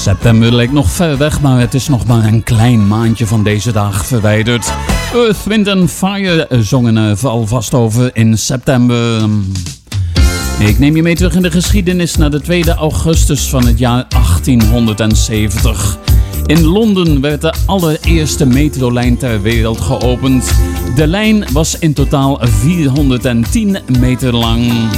September lijkt nog ver weg, maar het is nog maar een klein maandje van deze dag verwijderd. Earth, Wind & Fire zongen alvast over in september. Ik neem je mee terug in de geschiedenis naar de 2 augustus van het jaar 1870. In Londen werd de allereerste metrolijn ter wereld geopend. De lijn was in totaal 410 meter lang.